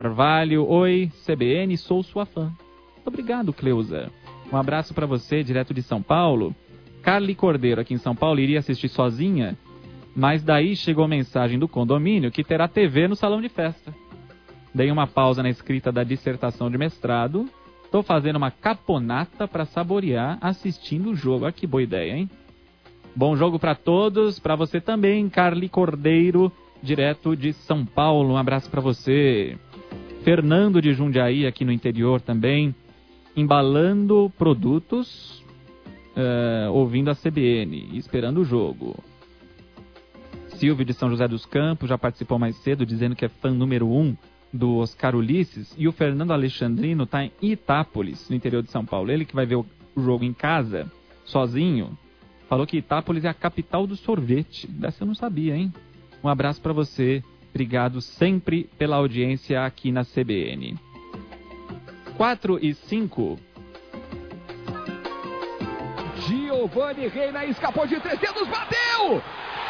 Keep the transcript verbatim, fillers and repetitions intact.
Carvalho, oi, C B N, sou sua fã. Muito obrigado, Cleusa. Um abraço pra você, direto de São Paulo. Carly Cordeiro, aqui em São Paulo, iria assistir sozinha, mas daí chegou mensagem do condomínio que terá T V no salão de festa. Dei uma pausa na escrita da dissertação de mestrado. Tô fazendo uma caponata pra saborear assistindo o jogo. Olha que boa ideia, hein? Bom jogo pra todos, pra você também, Carly Cordeiro, direto de São Paulo. Um abraço pra você. Fernando de Jundiaí, aqui no interior também, embalando produtos, uh, ouvindo a C B N e esperando o jogo. Silvio de São José dos Campos já participou mais cedo, dizendo que é fã número um do Oscar Ulisses. E o Fernando Alexandrino está em Itápolis, no interior de São Paulo. Ele que vai ver o jogo em casa, sozinho, falou que Itápolis é a capital do sorvete. Dessa eu não sabia, hein? Um abraço para você. Obrigado sempre pela audiência aqui na C B N. quatro e cinco. Giovanni Reina escapou de três dedos, bateu!